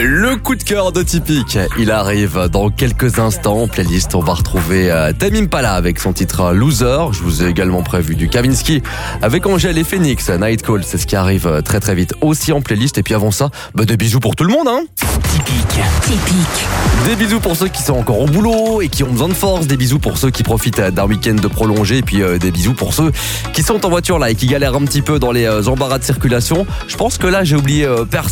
Le coup de cœur de Typique, il arrive dans quelques instants en playlist. On va retrouver Tame Impala avec son titre Loser. Je vous ai également prévu du Kavinsky avec Angèle et Phoenix. Night Call, c'est ce qui arrive très très vite aussi en playlist. Et puis avant ça, des bisous pour tout le monde, hein. Typique. Des bisous pour ceux qui sont encore au boulot et qui ont besoin de force. Des bisous pour ceux qui profitent d'un week-end de prolongé. Et puis des bisous pour ceux qui sont en voiture là et qui galèrent un petit peu dans les embarras de circulation. Je pense que là j'ai oublié personne.